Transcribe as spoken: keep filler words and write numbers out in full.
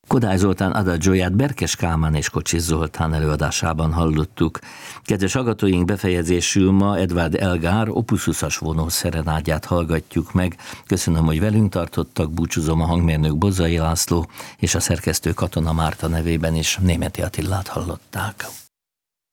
Kodály Zoltán adagióját Berkes Kálmán és Kocsis Zoltán előadásában hallottuk. Kedves hallgatóink, befejezésül ma Edvard Elgar opus huszas vonó szerenádját hallgatjuk meg. Köszönöm, hogy velünk tartottak, búcsúzom a hangmérnök Bozai László és a szerkesztő Katona Márta nevében is. Németi Attilát hallották.